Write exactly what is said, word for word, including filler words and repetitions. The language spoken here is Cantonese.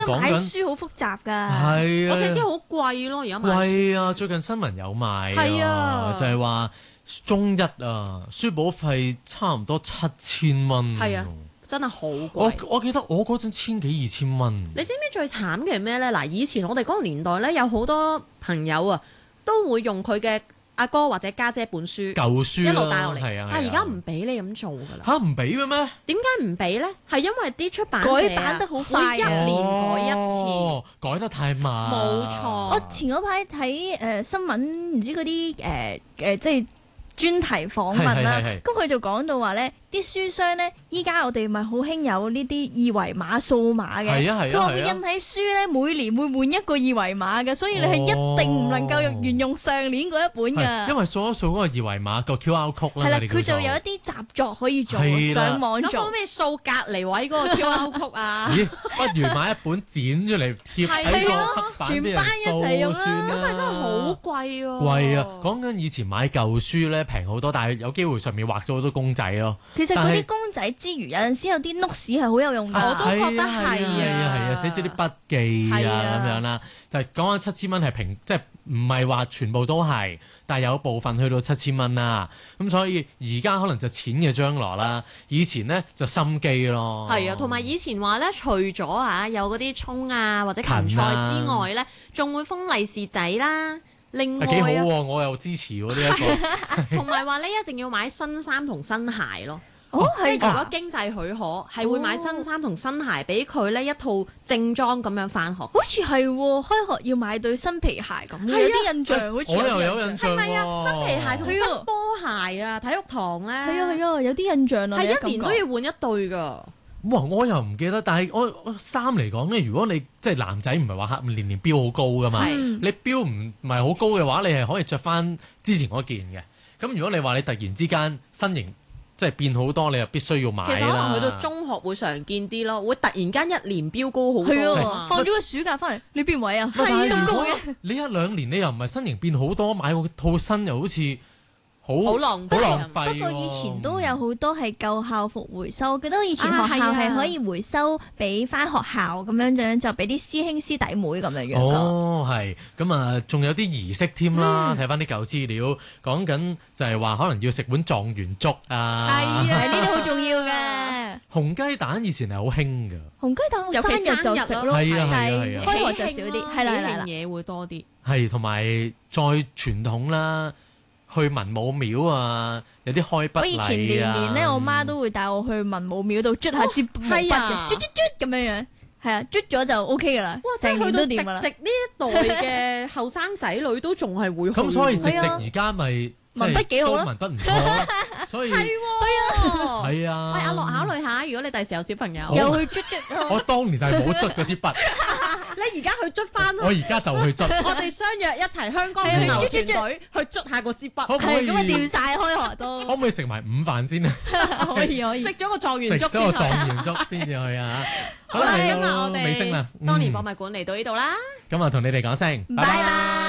買書好複雜㗎， 係啊， 我淨知好貴咯，而家買書貴啊！最近新聞有賣係啊， 就係話中一啊，書簿費差唔多七千蚊。 係啊，真係好貴。 我我記得我嗰陣千幾二千蚊。 你知唔知最慘嘅係咩咧？嗱，以前我哋嗰個年代咧，有好多朋友啊，都會用佢嘅阿哥或者家姐本書舊書一路帶落嚟， 係啊， 但係而家唔俾你咁做㗎啦。 嚇唔俾嘅咩？ 點解唔俾咧？係因為啲出版社改版得好快啊， 會一年改一次， 哦，改得太慢。 冇錯。 我前嗰排睇誒新聞，唔知嗰啲誒誒即係專題訪問啦，咁佢就講到話咧，啲書商咧，依家我哋咪好興有呢啲二維碼、數碼嘅，佢話會印喺書咧，每年會換一個二維碼嘅，所以你係一定唔能夠沿用上年嗰一本㗎。 因為掃一掃嗰個二維碼個 Q R code 啦， 係啦，佢就有一啲習作可以做，上網做。 咁可唔可以掃隔離位嗰個 Q R code 啊？ 咦，不如買一本剪出嚟貼喺個黑板俾人掃算啦。 咁咪真係好貴喎！ 貴啊！講緊以前買舊書咧平好多，但係有機會上面畫咗好多公仔咯。 其實嗰啲公仔之餘，有陣時有啲 notes 係好有用㗎。 我都覺得係啊， 係啊係啊，寫咗啲筆記啊咁樣啦。就係講緊七千蚊係平，即係唔係話全部都係，但係有部分去到七千蚊啦。咁所以而家可能就錢嘅將來啦，以前咧就心機咯。 係啊，同埋以前話咧，除咗啊有嗰啲葱啊或者芹菜之外咧，仲會封利是仔啦。另外啊， 幾好喎！我又支持喎呢一個。 同埋話咧，一定要買新衫同新鞋咯。 哦， 即係如果經濟許可，係會買新衫同新鞋俾佢咧一套正裝咁樣返學。 好似係喎，開學要買對新皮鞋咁，有啲印象好似。 我又有印象喎。 係咪啊？新皮鞋同新波鞋啊，體育堂咧。 係啊係啊，有啲印象啊。 係一年都要換一對㗎。 哇！我又唔記得，但係我我衫嚟講咧，如果你即係男仔唔係話年年標好高噶嘛，你標唔唔係好高嘅話，你係可以着翻之前嗰件嘅。咁如果你話你突然之間身形即係變好多，你又必須要買啦。 其實可能去到中學會常見啲咯，會突然間一年標高好多啊！ 放咗個暑假翻嚟，你邊位啊？ 係咁高嘅。 你一兩年你又唔係身形變好多，買個套新又好似好好浪好浪費。 不過以前都有好多係舊校服回收，我記得以前學校係可以回收俾翻學校咁樣樣，就俾啲師兄師弟妹咁樣樣。 哦，係咁啊，仲有啲儀式添啦。睇翻啲舊資料，講緊就係話可能要食碗狀元粥啊。 係啊，呢啲好重要嘅。 紅雞蛋以前係好興㗎。 紅雞蛋我生日就食咯， 係啊係啊係啊，開學就少啲，係啦係啦， 嘢會多啲。 係同埋再傳統啦。去文武廟啊，有啲開筆禮啊。 我以前年年咧，我媽都會帶我去文武廟度捽下支毛筆嘅，捽捽捽咁樣樣，係啊，捽咗就 O K 噶啦，成年都掂噶啦。 直直呢一代嘅後生仔女都仲係會去。 咁所以直直而家咪文筆幾好啊， 文筆唔錯，所以係喎， 係啊。 喂，阿樂考慮下，如果你第時有小朋友， 又去捽捽。 我當年就係冇捽嗰支筆。 你而家去捽翻咯！ 我而家就去捽。 我哋相約一齊香港牛團隊去捽下個支筆， 可唔可以咁啊掂曬開學都？ 可唔可以食埋午飯先啊？ 可以可以。 食咗個狀元粥先。 食咗個狀元粥先至去啊！好啦， 今日我哋尾聲啦， 當年博物館嚟到呢度啦。 咁啊，同你哋講聲， 拜拜。